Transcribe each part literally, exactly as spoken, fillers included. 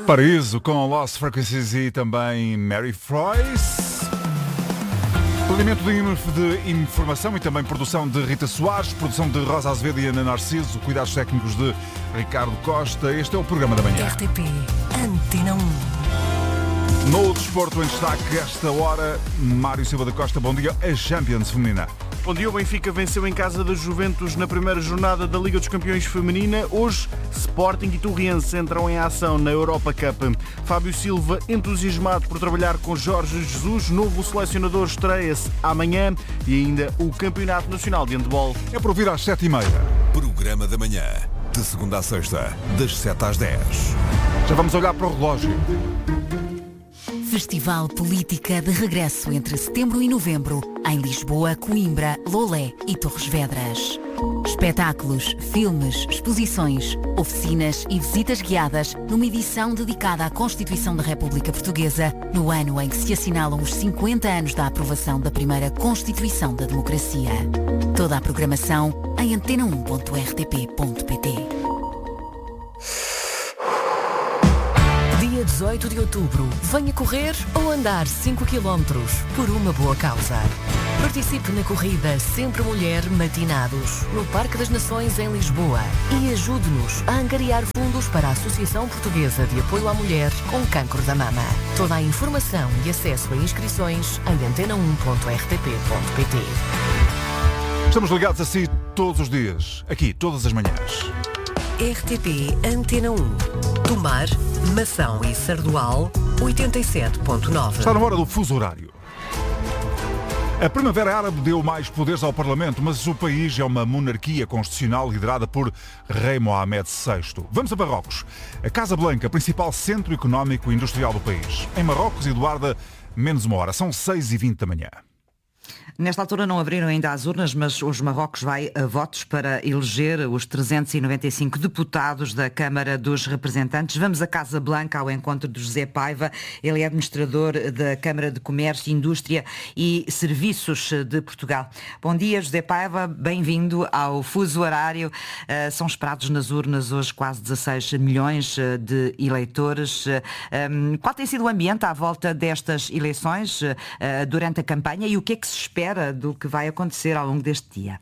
Paraíso com Lost Frequencies e também Mary Frois. Planeamento de informação e também produção de Rita Soares, produção de Rosa Azevedo e Ana Narciso, cuidados técnicos de Ricardo Costa. Este é o programa da manhã. R T P Antena um. No desporto em destaque, esta hora, Mário Silva da Costa, bom dia. A Champions feminina. Bom dia, o Benfica venceu em casa da Juventus na primeira jornada da Liga dos Campeões Feminina. Hoje, Sporting e Torriense entram em ação na Europa Cup. Fábio Silva, entusiasmado por trabalhar com Jorge Jesus, novo selecionador, estreia-se amanhã, e ainda o Campeonato Nacional de Handball. É por ouvir às sete e meia. Programa da manhã, de segunda a sexta, das sete às dez. Já vamos olhar para o relógio. Festival Política de regresso entre setembro e novembro em Lisboa, Coimbra, Lolé e Torres Vedras. Espetáculos, filmes, exposições, oficinas e visitas guiadas numa edição dedicada à Constituição da República Portuguesa no ano em que se assinalam os cinquenta anos da aprovação da primeira Constituição da Democracia. Toda a programação em antena um ponto r t p ponto p t. Dia dezoito de outubro, venha correr ou andar cinco quilómetros por uma boa causa. Participe na corrida Sempre Mulher Matinados, no Parque das Nações em Lisboa, e ajude-nos a angariar fundos para a Associação Portuguesa de Apoio à Mulher com Cancro da Mama. Toda a informação e acesso a inscrições em antena um ponto r t p ponto p t. Estamos ligados a si todos os dias, aqui, todas as manhãs. R T P Antena um. Tomar, Mação e Sardual, oitenta e sete ponto nove. Está na hora do fuso horário. A Primavera Árabe deu mais poderes ao Parlamento, mas o país é uma monarquia constitucional liderada por Rei Mohamed sexto. Vamos a Marrocos. A Casa Blanca, principal centro económico e industrial do país. Em Marrocos, Eduarda, menos uma hora. São seis e vinte da manhã. Nesta altura não abriram ainda as urnas, mas os Marrocos vai a votos para eleger os trezentos e noventa e cinco deputados da Câmara dos Representantes. Vamos à Casa Blanca ao encontro de José Paiva. Ele é administrador da Câmara de Comércio, Indústria e Serviços de Portugal. Bom dia, José Paiva. Bem-vindo ao fuso horário. Uh, são esperados nas urnas hoje quase dezasseis milhões de eleitores. Uh, um, qual tem sido o ambiente à volta destas eleições uh, durante a campanha e o que é que se espera do que vai acontecer ao longo deste dia?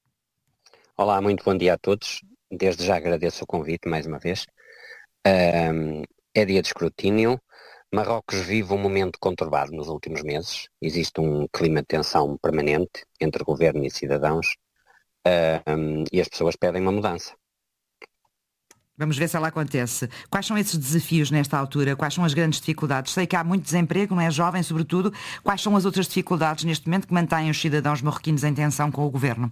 Olá, muito bom dia a todos. Desde já agradeço o convite mais uma vez. Um, é dia de escrutínio. Marrocos vive um momento conturbado nos últimos meses. Existe um clima de tensão permanente entre governo e cidadãos, um, e as pessoas pedem uma mudança. Vamos ver se ela acontece. Quais são esses desafios nesta altura? Quais são as grandes dificuldades? Sei que há muito desemprego, não é, jovem, sobretudo. Quais são as outras dificuldades neste momento que mantêm os cidadãos marroquinos em tensão com o governo?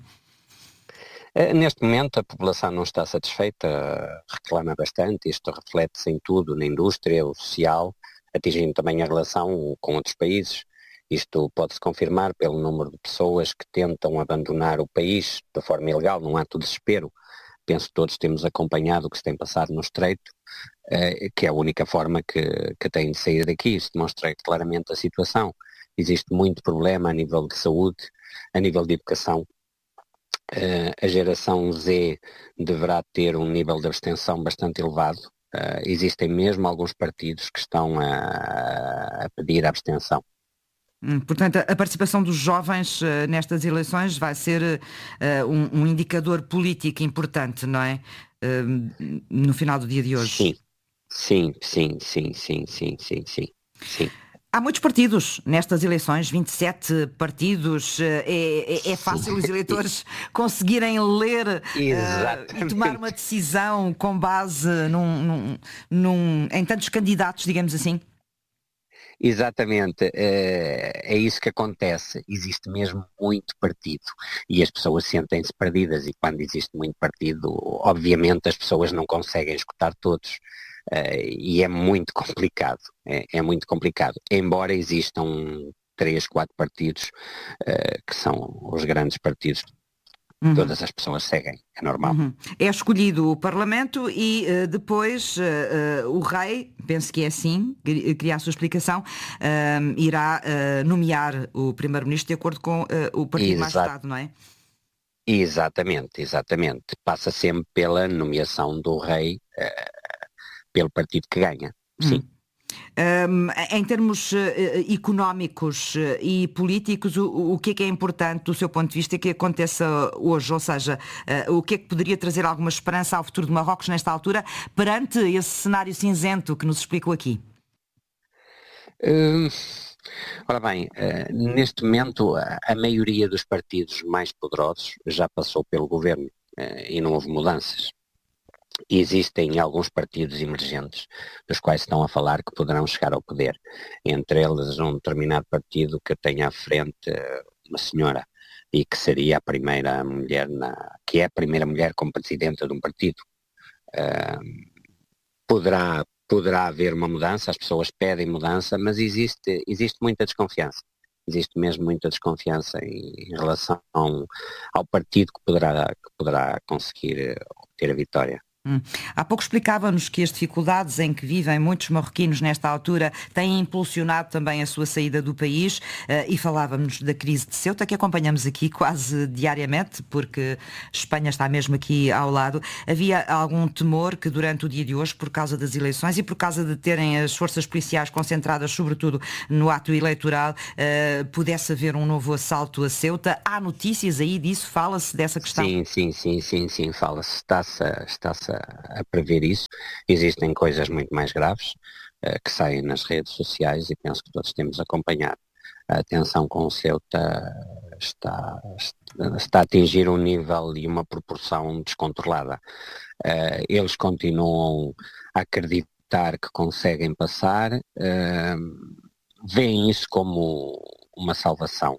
Neste momento a população não está satisfeita, reclama bastante. Isto reflete-se em tudo, na indústria, o social, atingindo também a relação com outros países. Isto pode-se confirmar pelo número de pessoas que tentam abandonar o país de forma ilegal, num ato de desespero. Penso que todos temos acompanhado o que se tem passado no Estreito, eh, que é a única forma que, que tem de sair daqui. Isto demonstra claramente a situação. Existe muito problema a nível de saúde, a nível de educação. Eh, a geração Z deverá ter um nível de abstenção bastante elevado. Eh, existem mesmo alguns partidos que estão a, a pedir a abstenção. Portanto, a participação dos jovens uh, nestas eleições vai ser uh, um, um indicador político importante, não é? Uh, no final do dia de hoje. Sim, sim, sim, sim, sim, sim, sim, sim, sim. Há muitos partidos nestas eleições, vinte e sete partidos. É, é, é fácil os eleitores conseguirem ler uh, e tomar uma decisão com base num, num, num, em tantos candidatos, digamos assim? Exatamente, é isso que acontece. Existe mesmo muito partido e as pessoas sentem-se perdidas, e quando existe muito partido, obviamente as pessoas não conseguem escutar todos, e é muito complicado, é, é muito complicado, embora existam três, quatro partidos que são os grandes partidos. Uhum. Todas as pessoas seguem, é normal. Uhum. É escolhido o Parlamento e uh, depois uh, uh, o rei, penso que é assim, queria a sua explicação, uh, irá uh, nomear o primeiro-ministro de acordo com uh, o partido Exato. Mais votado, não é? Exatamente, exatamente. Passa sempre pela nomeação do rei uh, pelo partido que ganha. sim. Um, em termos uh, económicos uh, e políticos, o, o que é que é importante do seu ponto de vista que aconteça hoje? Ou seja, uh, o que é que poderia trazer alguma esperança ao futuro de Marrocos nesta altura, perante esse cenário cinzento que nos explicou aqui? Uh, ora bem, uh, neste momento a, a maioria dos partidos mais poderosos já passou pelo governo uh, e não houve mudanças. Existem alguns partidos emergentes dos quais estão a falar que poderão chegar ao poder. Entre eles um determinado partido que tem à frente uma senhora e que seria a primeira mulher, na, que é a primeira mulher como presidenta de um partido. Uh, poderá, poderá haver uma mudança, as pessoas pedem mudança, mas existe, existe muita desconfiança. Existe mesmo muita desconfiança em, em relação ao partido que poderá, que poderá conseguir obter a vitória. Hum. Há pouco explicava-nos que as dificuldades em que vivem muitos marroquinos nesta altura têm impulsionado também a sua saída do país uh, e falávamos da crise de Ceuta, que acompanhamos aqui quase diariamente, porque Espanha está mesmo aqui ao lado. Havia algum temor que durante o dia de hoje, por causa das eleições e por causa de terem as forças policiais concentradas sobretudo no ato eleitoral, uh, pudesse haver um novo assalto a Ceuta? Há notícias aí disso? Fala-se dessa questão? Sim, sim, sim, sim, sim, fala-se. Está-se, está-se a prever isso. Existem coisas muito mais graves uh, que saem nas redes sociais e penso que todos temos acompanhado. A tensão com o Ceuta está, está a atingir um nível e uma proporção descontrolada. Uh, eles continuam a acreditar que conseguem passar, uh, veem isso como uma salvação.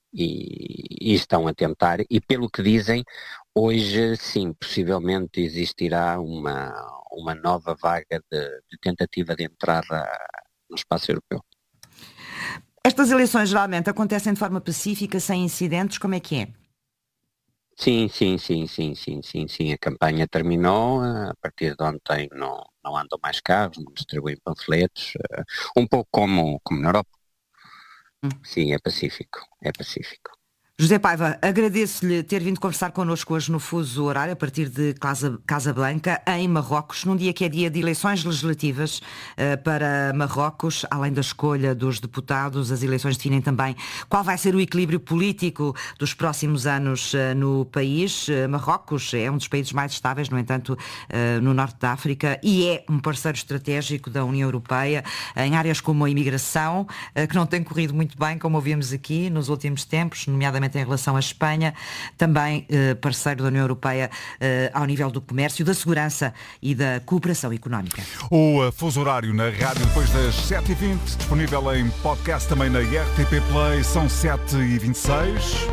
E, e estão a tentar, e pelo que dizem, hoje sim, possivelmente existirá uma, uma nova vaga de, de tentativa de entrada no espaço europeu. Estas eleições geralmente acontecem de forma pacífica, sem incidentes, como é que é? Sim, sim, sim, sim, sim, sim, sim. A campanha terminou, a partir de ontem não, não andam mais carros, não distribuem panfletos, um pouco como, como na Europa. Sim, é pacífico, é pacífico. José Paiva, agradeço-lhe ter vindo conversar connosco hoje no fuso horário a partir de Casa, Casablanca, em Marrocos, num dia que é dia de eleições legislativas uh, para Marrocos. Além da escolha dos deputados, as eleições definem também qual vai ser o equilíbrio político dos próximos anos uh, no país. Uh, Marrocos é um dos países mais estáveis, no entanto, uh, no norte da África, e é um parceiro estratégico da União Europeia em áreas como a imigração, uh, que não tem corrido muito bem, como ouvimos aqui nos últimos tempos, nomeadamente em relação à Espanha, também eh, parceiro da União Europeia eh, ao nível do comércio, da segurança e da cooperação económica. O uh, fuso horário na rádio depois das sete e vinte, disponível em podcast também na R T P Play, são sete e vinte e seis.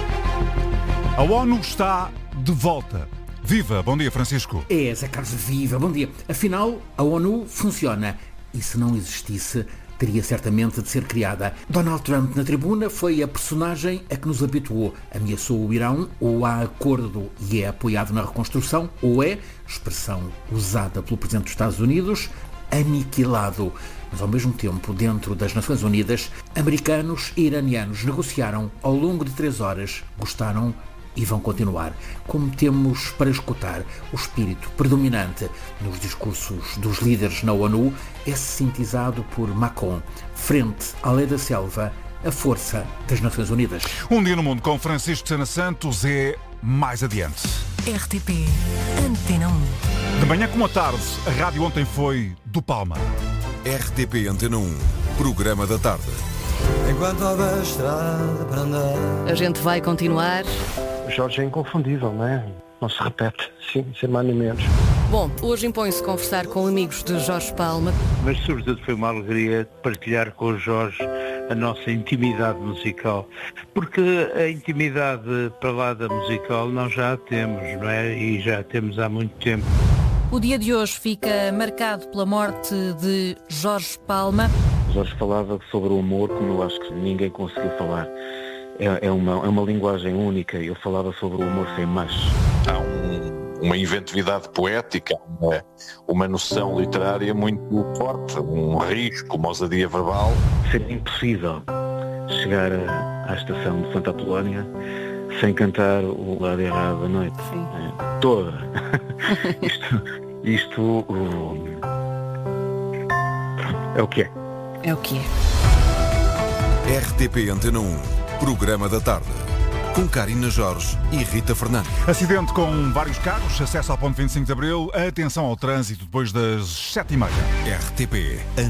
A ONU está de volta. Viva! Bom dia, Francisco. É, Zé Carlos, viva! Bom dia. Afinal, a ONU funciona. E se não existisse, teria certamente de ser criada. Donald Trump na tribuna foi a personagem a que nos habituou. Ameaçou o Irão, ou há acordo e é apoiado na reconstrução, ou é, expressão usada pelo Presidente dos Estados Unidos, aniquilado. Mas ao mesmo tempo, dentro das Nações Unidas, americanos e iranianos negociaram ao longo de três horas, gostaram e vão continuar. Como temos para escutar, o espírito predominante nos discursos dos líderes na ONU é sintetizado por Macron. Frente à lei da selva, a força das Nações Unidas. Um dia no mundo com Francisco Sena Santos é mais adiante. R T P Antena um. De manhã como à tarde, a rádio ontem foi do Palma. R T P Antena um, programa da tarde. Enquanto houver estrada para andar. A gente vai continuar. Jorge é inconfundível, não é? Não se repete, sim, sem mais nem menos. Bom, hoje impõe-se conversar com amigos de Jorge Palma. Mas sobretudo foi uma alegria partilhar com o Jorge a nossa intimidade musical, porque a intimidade para lá da musical nós já a temos, não é? E já a temos há muito tempo. O dia de hoje fica marcado pela morte de Jorge Palma. Jorge falava sobre o amor como eu acho que ninguém conseguiu falar. É, é, uma, é uma linguagem única. Eu falava sobre o amor sem mais. Há um, uma inventividade poética, uma, uma noção literária muito forte, um risco, uma ousadia verbal. Seria impossível chegar a, à estação de Santa Apolónia sem cantar o lado errado da noite. É, toda. isto, isto o, É o que é. É o que é. R T P Antena um, Programa da Tarde, com Karina Jorge e Rita Fernandes. Acidente com vários carros, acesso ao ponto vinte e cinco de Abril, atenção ao trânsito depois das sete e meia. R T P